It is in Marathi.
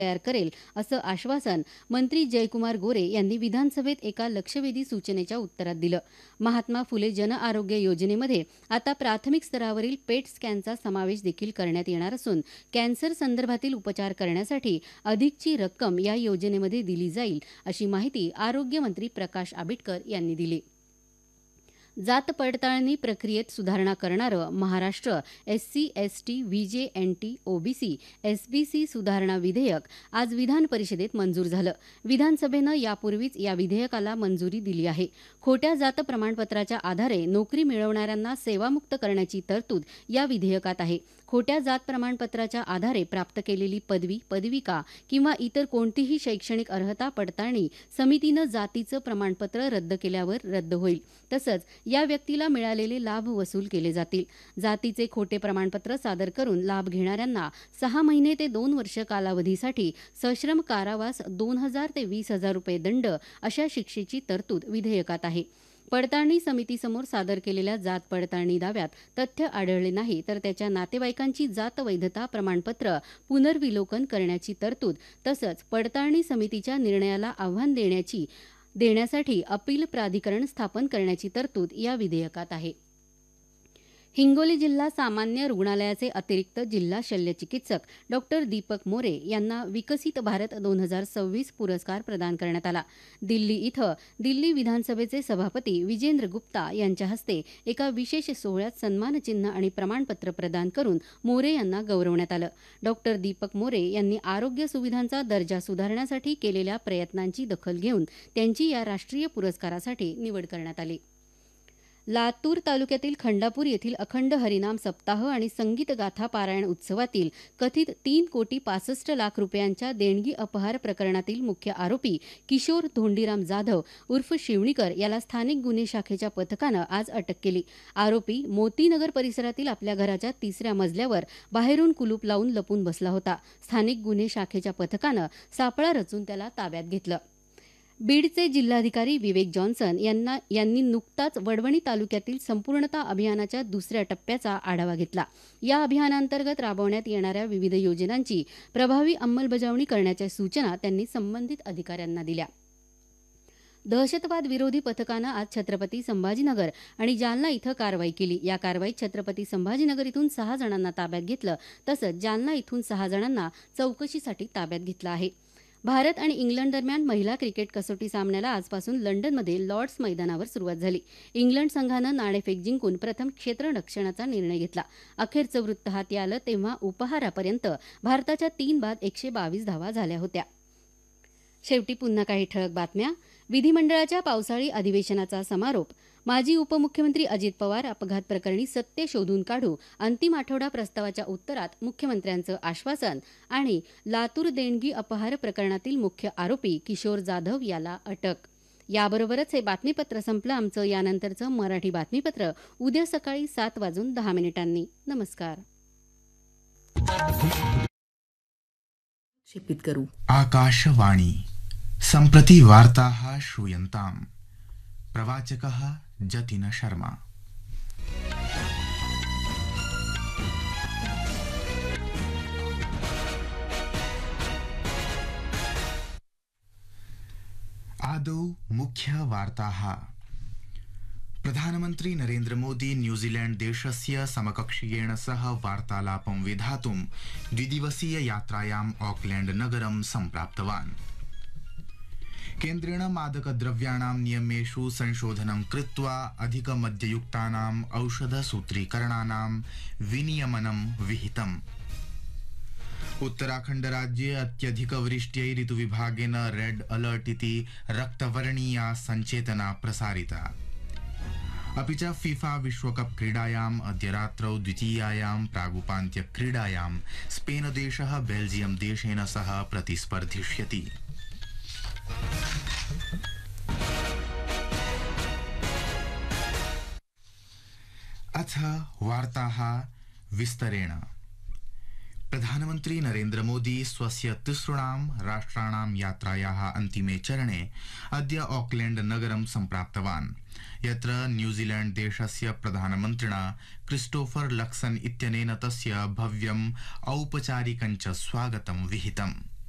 तयार करेल असं आश्वासन मंत्री जयकुमार गोरे यांनी विधानसभेत एका लक्षवेधी सूचनेच्या उत्तरात दिलं. महात्मा फुले जनआरोग्य योजनेमध्ये आता प्राथमिक स्तरावरील पेट स्कॅनचा समावेश देखील करण्यात येणार असून कॅन्सर संदर्भातील उपचार करण्यासाठी अधिकची रक्कम या योजनेमध्ये दिली जाईल अशी माहिती आरोग्यमंत्री प्रकाश आंबेडकर यांनी दिली. जात पडताळणी प्रक्रियेत सुधारणा करणारं Maharashtra SC ST VJ OBC SBC सुधारणा विधेयक आज विधान परिषदेत मंजूर झालं. विधानसभेनं यापूर्वीच या विधेयकाला मंजुरी दिली आहे. खोट्या जात प्रमाणपत्राच्या आधारे नोकरी मिळवणाऱ्यांना सेवामुक्त करण्याची तरतूद या विधेयकात आहे. खोट्या जात प्रमाणपत्राच्या आधारे प्राप्त केलेली पदवी, पदविका किंवा इतर कोणतीही शैक्षणिक अर्हता पडताळणी समितीनं जातीचं प्रमाणपत्र रद्द केल्यावर रद्द होईल. तसंच या व्यक्तीला मिळालेले लाभ वसूल केले जातील. जातीचे खोटे प्रमाणपत्र सादर करून लाभ घेणाऱ्यांना 6 महिने ते 2 वर्ष कालावधीसाठी सश्रम कारावास, 2,000 ते 20,000 रुपये दंड अशा शिक्षेची तरतूद विधेयकात आहे. पडताळणी समितीसमोर सादर केलेल्या जात पडताळणी दाव्यात तथ्य आढळले नाही तर त्याच्या नातेवाईकांची जात वैधता प्रमाणपत्र पुनर्विलोकन करण्याची तरतूद तसंच पडताळणी समितीच्या निर्णयाला आव्हान देण्यासाठी अपील प्राधिकरण स्थापन करण्याची तरतूद या विधेयकात आहे. हिंगोली जिल्हा सामान्य रुग्णालयाचे अतिरिक्त जिल्हा शल्यचिकित्सक डॉक्टर दीपक मोरे यांना विकसित भारत 2026 पुरस्कार प्रदान करण्यात आला. दिल्ली इथं दिल्ली विधानसभेचे सभापती विजेंद्र गुप्ता यांच्या हस्ते एका विशेष सोहळ्यात सन्मानचिन्ह आणि प्रमाणपत्र प्रदान करून मोरे यांना गौरवण्यात आलं. डॉक्टर दीपक मोरे यांनी आरोग्य सुविधांचा दर्जा सुधारण्यासाठी केलेल्या प्रयत्नांची दखल घेऊन त्यांची या राष्ट्रीय पुरस्कारासाठी निवड करण्यात आली. लातूर तालुक्यातील खंडापूर येथील अखंड हरिनाम सप्ताह आणि संगीत गाथा पारायण उत्सवातील कथित 3,65,00,000 रुपयांच्या देणगी अपहार प्रकरणातील मुख्य आरोपी किशोर धोंडीराम जाधव उर्फ शिवणीकर याला स्थानिक गुन्हे शाखेच्या पथकानं आज अटक केली. आरोपी मोतीनगर परिसरातील आपल्या घराच्या 3ऱ्या मजल्यावर बाहेरून कुलूप लावून लपून बसला होता. स्थानिक गुन्हे शाखेच्या पथकानं सापळा रचून त्याला ताब्यात घेतलं. बीडचे जिल्हाधिकारी विवेक जॉन्सन यांनी नुकताच वडवणी तालुक्यातील संपूर्णता अभियानाच्या 2ऱ्या टप्प्याचा आढावा घेतला. या अभियानांतर्गत राबवण्यात येणाऱ्या विविध योजनांची प्रभावी अंमलबजावणी करण्याच्या सूचना त्यांनी संबंधित अधिकाऱ्यांना दिल्या. दहशतवाद विरोधी पथकानं आज छत्रपती संभाजीनगर आणि जालना इथं कारवाई केली. या कारवाईत छत्रपती संभाजीनगर इथून 6 जणांना ताब्यात घेतलं तसंच जालना इथून 6 जणांना चौकशीसाठी ताब्यात घेतलं आहे. भारत आणि इंग्लंड दरम्यान महिला क्रिकेट कसोटी सामन्याला आजपासून लंडनमध्ये लॉर्ड्स मैदानावर सुरुवात झाली. इंग्लंड संघानं नाणेफेक जिंकून प्रथम क्षेत्ररक्षणाचा निर्णय घेतला. अखेरचं वृत्त हाती आलं तेव्हा उपहारापर्यंत भारताच्या 3 बाद 122 धावा झाल्या होत्या. शेवटी पुन्हा काही ठळक बातम्या. विधिमंडळाच्या पावसाळी अधिवेशनाचा समारोप. माजी उपमुख्यमंत्री अजित पवार अपघात प्रकरणी सत्य शोधून काढू, अंतिम आठवडा प्रस्तावाच्या उत्तरात मुख्यमंत्र्यांचं आश्वासन आणि लातूर देणगी अपहार प्रकरणातील मुख्य आरोपी किशोर जाधव याला अटक. याबरोबरच हे बातमीपत्र संपलं. आमचं यानंतरचं मराठी बातमीपत्र उद्या सकाळी 7:10 नमस्कार. आकाशवाणी सम्प्रति वार्ताः श्रूयन्ताम्. प्रवाचकः जतिन शर्मा. आदौ मुख्य वार्ताः. प्रधानमन्त्री नरेन्द्र मोदी न्यूजीलैंड देशस्य समकक्षीयेण सह वार्तालापं विधातुं द्विदिवसीय यात्रायाम् ऑकलैंड नगरं सम्प्राप्तवान्. केन्द्रेण मादकद्रव्याणां नियमेषु संशोधनं कृत्वा अधिकमद्ययुक्तानाम् औषधसूत्रीकरणानां विनियमनं विहितम्. उत्तराखण्ड राज्ये अत्यधिकवृष्ट्यै ऋतुविभागेन रेड अलर्ट इति रक्तवर्णीया सञ्चेतना प्रसारिता. अपि च फीफा विश्वकप क्रीडायाम् अद्य रात्रौ द्वितीयायां प्रागुपान्त्य क्रीडायां स्पेन देशः बेल्जियम देशेन सह प्रतिस्पर्धिष्यति. अथ वार्ताः विस्तरेण. प्रधानमन्त्री नरेन्द्र मोदी स्वस्य 3 राष्ट्राणां यात्रायाः अन्तिमे चरणे अद्य ऑकलैंड नगरं सम्प्राप्तवान्, यत्र न्यूजीलैंड देशस्य प्रधानमन्त्रिणा क्रिस्टोफर लक्सन इत्यनेन तस्य भव्यम् औपचारिकञ्च स्वागतं विहितम्.